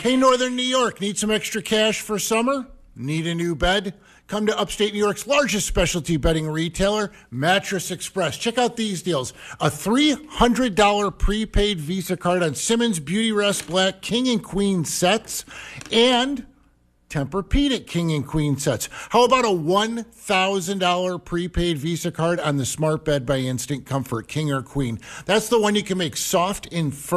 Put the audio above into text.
Hey, Northern New York, need some extra cash for summer? Need a new bed? Come to upstate New York's largest specialty bedding retailer, Mattress Express. Check out these deals. A $300 prepaid Visa card on Simmons Beautyrest Black King and Queen sets and Tempur-Pedic King and Queen sets. How about a $1,000 prepaid Visa card on the Smart Bed by Instant Comfort King or Queen? That's the one you can make soft and firm